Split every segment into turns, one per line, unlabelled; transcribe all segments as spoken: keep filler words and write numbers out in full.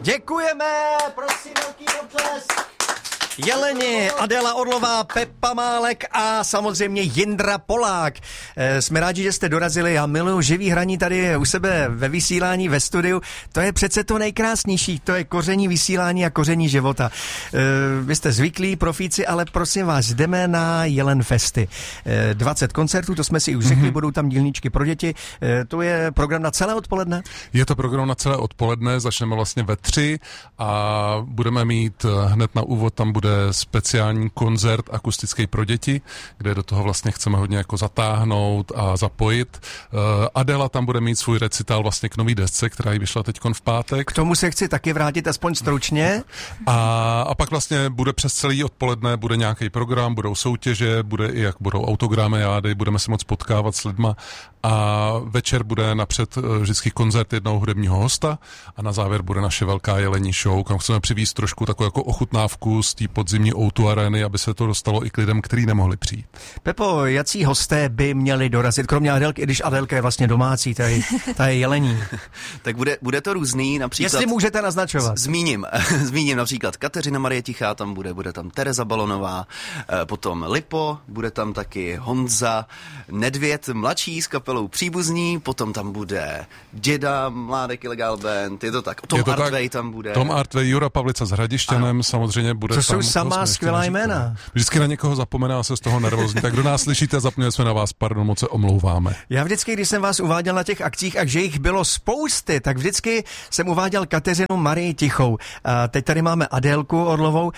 Děkujeme, prosím, velký potlesk. Jeleni, Adéla Orlová, Pepa Málek a samozřejmě Jindra Polák. E, jsme rádi, že jste dorazili. Já miluju živý hraní tady u sebe ve vysílání, ve studiu. To je přece to nejkrásnější. To je koření vysílání a koření života. E, vy jste zvyklí profíci, ale prosím vás, jdeme na Jelen Festy. E, dvacet koncertů, to jsme si už řekli, mm-hmm. budou tam dílničky pro děti. E, to je program na celé odpoledne?
Je to program na celé odpoledne, začneme vlastně ve tři a budeme mít hned na úvod, tam bude speciální koncert akustický pro děti, kde do toho vlastně chceme hodně jako zatáhnout a zapojit. Uh, Adela tam bude mít svůj recital vlastně k nový desce, která jí vyšla teďkon v pátek.
K tomu se chci taky vrátit aspoň stručně.
A, a pak vlastně bude přes celý odpoledne, bude nějaký program, budou soutěže, bude i jak budou autogramiády, budeme se moc potkávat s lidma a večer bude napřed vždycky koncert jednoho hudebního hosta a na závěr bude naše velká jelení show, kam chceme přivést trošku takovou jako ochutnávku z té podzimní ó dvě arény, aby se to dostalo i k lidem, kteří nemohli přijít.
Pepo, jací hosté by měli dorazit, kromě Adélky, i když Adélka je vlastně domácí, ta je, ta je jelení.
Tak bude, bude to různý, například...
Jestli můžete naznačovat.
Zmíním, zmíním například Kateřina Marie Tichá, tam bude, bude tam Tereza Balonová, potom Lipo, bude tam taky Honza Nedvěd, mladší s kapelou Příbuzní, potom tam bude Děda, Mládek Ilegal Band, je to tak, Tom to Artvej tam bude.
Tom Artvej, Jura Pavlica s Hradišťanem, samozřejmě bude
to
tam.
To jsou samá skvělá jména.
Vždycky na někoho zapomene a se z toho nervózní. Tak kdo nás slyšíte, zapomněli jsme na vás, pardon, moc se omlouváme.
Já vždycky, když jsem vás uváděl na těch akcích a že jich bylo spousty, tak vždycky jsem uváděl Kateřinu Marii Tichou. A teď tady máme Adélku Orlovou.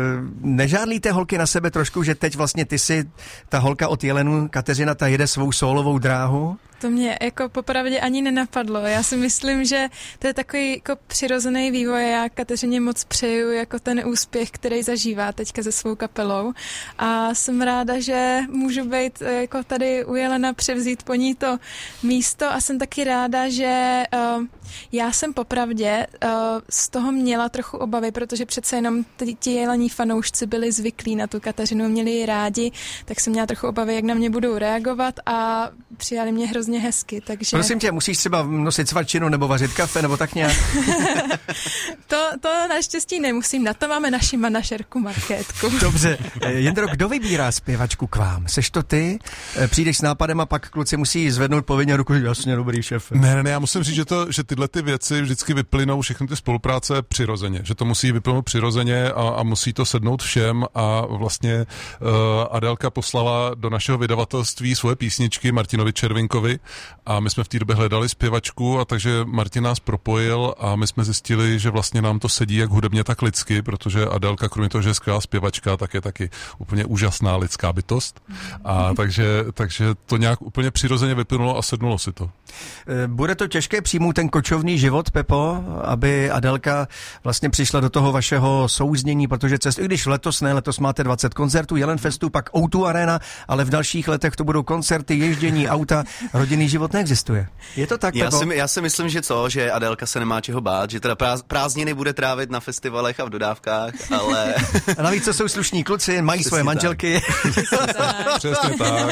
Nežádlíte holky na sebe trošku, že teď vlastně ty si ta holka od Jelenu, Kateřina, ta jede svou sólovou dráhu?
To mě jako popravdě ani nenapadlo. Já si myslím, že to je takový jako přirozený vývoj. Já Kateřině moc přeju jako ten úspěch, který zažívá teďka se svou kapelou. A jsem ráda, že můžu být jako tady u Jelena, převzít po ní to místo a jsem taky ráda, že uh, já jsem popravdě uh, z toho měla trochu obavy, protože přece jenom ti jelení fanoušci byli zvyklí na tu Kateřinu, měli ji rádi, tak jsem měla trochu obavy, jak na mě budou reagovat a přijali mě hrozně hezky, takže...
Prosím tě, musíš třeba nosit svačinu nebo vařit kafe, nebo tak nějak?
to, to naštěstí nemusím, na to máme naši manažerku Markétku.
Dobře. Jindro, kdo vybírá zpěvačku k vám? Seš to ty? Přijdeš s nápadem a pak kluci musí zvednout povinně ruku, jasně, dobrý šéf.
Ne, ne, ne, já musím říct, že, to, že tyhle ty věci vždycky vyplynou, všechny ty spolupráce přirozeně, že to musí vyplynout přirozeně a, a musí to sednout všem a vlastně uh, Adélka poslala do našeho vydavatelství svoje písničky Martinovi Červinkovi a my jsme v té době hledali zpěvačku a takže Martin nás propojil a my jsme zjistili, že vlastně nám to sedí jak hudebně, tak lidsky, protože Adélka, kromě toho, že je skvělá zpěvačka, tak je taky úplně úžasná lidská bytost. A takže, takže to nějak úplně přirozeně vyplynulo a sednulo si to.
Bude to těžké přijmout ten kočovný život, Pepo, aby Adélka vlastně přišla do toho vašeho souznění, protože cestu, i když letos ne, letos máte dvacet koncertů, Jelen Festu, pak ó dvě Arena, ale v dalších letech to budou koncerty, ježdění, auta, rodinný život neexistuje. Je to tak,
já
Pepo?
si, já si myslím, že co, že Adélka se nemá čeho bát, že teda prázdniny bude trávit na festivalech a v dodávkách, ale...
A navíc to jsou slušní kluci, mají
Přesně
svoje
tak.
manželky.
Přesně tak.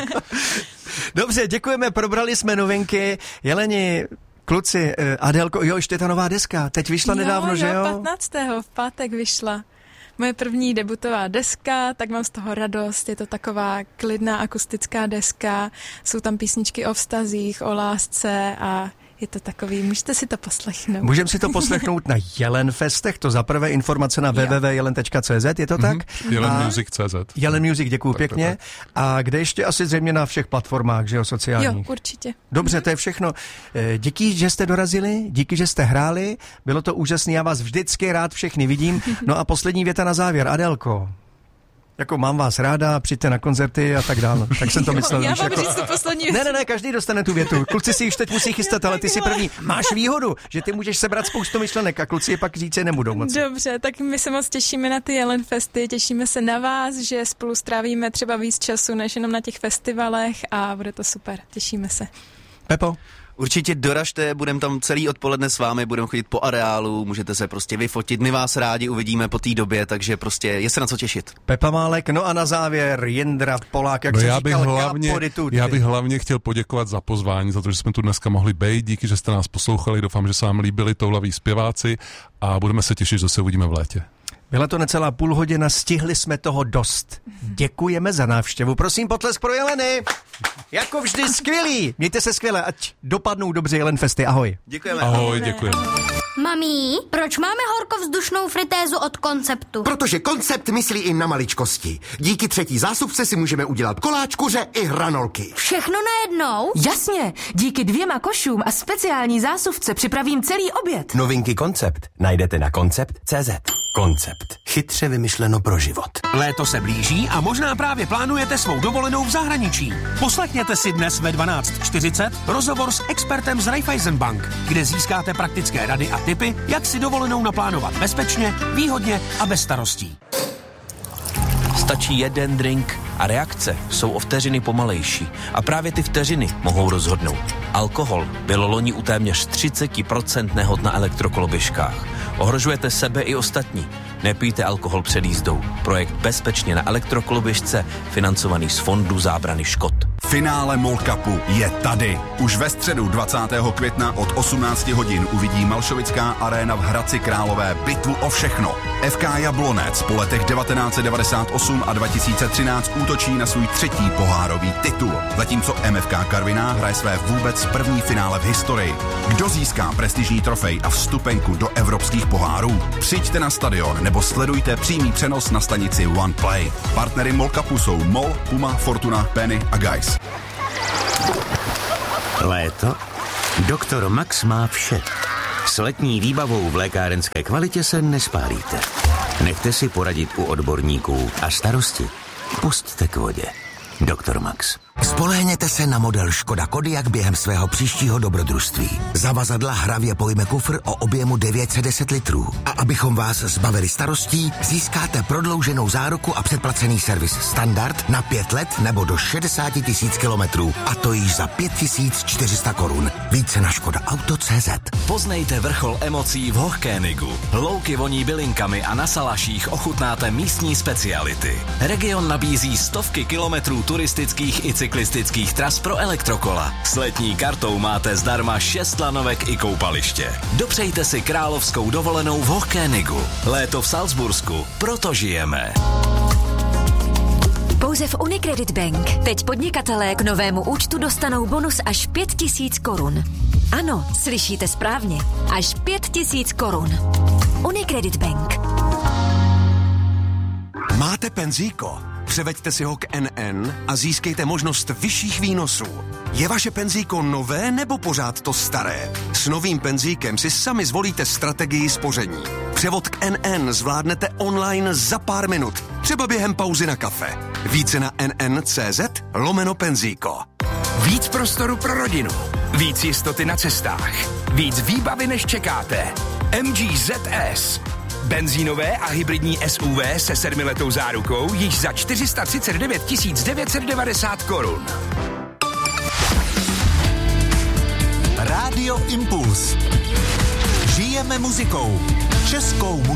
Dobře, děkujeme, probrali jsme novinky. Jeleni, kluci, Adélko, jo, ještě ta nová deska, teď vyšla
jo,
nedávno,
jo,
že jo?
patnáctého v pátek vyšla. Moje první debutová deska, tak mám z toho radost, je to taková klidná akustická deska, jsou tam písničky o vztazích, o lásce a je to takový, můžete si to poslechnout.
Můžeme si to poslechnout na Jelen Festech, to za prvé informace na w w w tečka jelen tečka c z, je to tak?
Mm-hmm. Jelen Music tečka c z.
Jelen Music, děkuju tak, pěkně. Tak, tak. A kde ještě asi zřejmě na všech platformách, že jo, sociálních?
Jo, určitě.
Dobře, to je všechno. Díky, že jste dorazili, díky, že jste hráli, bylo to úžasné, já vás vždycky rád všechny vidím. No a poslední věta na závěr, Adélko. Jako mám vás ráda, přijďte na koncerty a tak dále. Tak jsem to myslel.
Já
víš,
mám
jako...
říct tu poslední věc.
Ne, ne, ne, každý dostane tu větu. Kluci si již teď musí chystat, ale ty si první. Máš výhodu, že ty můžeš sebrat spoustu myšlenek a kluci je pak říct, nebudou moc.
Dobře, tak my se moc těšíme na ty Jelen Festy, těšíme se na vás, že spolu strávíme třeba víc času než jenom na těch festivalech a bude to super. Těšíme se.
Pepo?
Určitě doražte, budeme tam celý odpoledne s vámi, budeme chodit po areálu, můžete se prostě vyfotit, my vás rádi uvidíme po té době, takže prostě je se na co těšit.
Pepa Málek, no a na závěr Jindra Polák, jak
no
se
já
říkal,
bych hlavně, já bych hlavně chtěl poděkovat za pozvání, za to, že jsme tu dneska mohli být, díky, že jste nás poslouchali, doufám, že se vám líbili toulaví zpěváci a budeme se těšit, že se uvidíme v létě.
Byla to necelá půl hodina, stihli jsme toho dost. Děkujeme za návštěvu. Prosím, potlesk pro Jeleny. Jako vždy skvělý. Mějte se skvěle, ať dopadnou dobře Jelenfesty. Ahoj.
Děkujeme.
Ahoj, děkujeme.
Mami, proč máme horkovzdušnou fritézu od Konceptu?
Protože Koncept myslí i na maličkosti. Díky třetí zásuvce si můžeme udělat koláč, kuře i hranolky.
Všechno najednou?
Jasně, díky dvěma košům a speciální zásuvce připravím celý oběd.
Novinky Koncept najdete na koncept tečka cé zet. Koncept. Chytře vymyšleno pro život.
Léto se blíží a možná právě plánujete svou dovolenou v zahraničí. Poslechněte si dnes ve dvanáct čtyřicet rozhovor s expertem z Raiffeisen Bank, kde získáte praktické rady a tipy, jak si dovolenou naplánovat bezpečně, výhodně a bez starostí.
Stačí jeden drink a reakce jsou o vteřiny pomalejší. A právě ty vteřiny mohou rozhodnout. Alkohol bylo loni u téměř třicet procent nehod na elektrokoloběžkách. Ohrožujete sebe i ostatní. Nepijte alkohol před jízdou. Projekt Bezpečně na elektrokoloběžce, financovaný z Fondu zábrany škod.
Finále MOL Cupu je tady. Už ve středu dvacátého května od osmnácti hodin uvidí Malšovická aréna v Hradci Králové bitvu o všechno. F K Jablonec po letech devatenáct set devadesát osm a dva tisíce třináct útočí na svůj třetí pohárový titul, zatímco M F K Karviná hraje své vůbec první finále v historii. Kdo získá prestižní trofej a vstupenku do evropských pohárů? Přijďte na stadion nebo sledujte přímý přenos na stanici OnePlay. Partnery MOL Cupu jsou MOL, Puma, Fortuna, Penny a Guys.
Léto? Doktor Max má vše. S letní výbavou v lékárenské kvalitě se nespálíte. Nechte si poradit u odborníků a starosti pusťte k vodě. Doktor Max.
Spolehněte se na model Škoda Kodiaq během svého příštího dobrodružství. Zavazadla hravě pojme kufr o objemu devět set deset litrů. A abychom vás zbavili starostí, získáte prodlouženou záruku a předplacený servis standard na pět let nebo do šedesát tisíc kilometrů. A to již za pět tisíc čtyři sta korun. Více na škoda auto tečka cé zet.
Poznejte vrchol emocí v Hochkénigu. Louky voní bylinkami a na salaších ochutnáte místní speciality. Region nabízí stovky kilometrů turistických i cyklistických tras pro elektrokola. S letní kartou máte zdarma šest lanovek i koupaliště. Dopřejte si královskou dovolenou v Hochkénigu. Léto v Salzbursku. Proto žijeme.
Pouze v Unicredit Bank. Teď podnikatelé k novému účtu dostanou bonus až pět tisíc korun. Ano, slyšíte správně. Až pět tisíc korun. Unicredit Bank.
Máte penzíko? Převeďte si ho k N N a získejte možnost vyšších výnosů. Je vaše penzíko nové nebo pořád to staré? S novým penzíkem si sami zvolíte strategii spoření. Převod k N N zvládnete online za pár minut, třeba během pauzy na kafe. Více na N N tečka cé zet lomeno penzíko.
Víc prostoru pro rodinu. Víc jistoty na cestách. Víc výbavy, než čekáte. M G Z S. Benzínové a hybridní S U V se sedmiletou zárukou již za čtyři sta třicet devět tisíc devět set devadesát korun.
Rádio Impuls. Žijeme muzikou. Českou muzikou.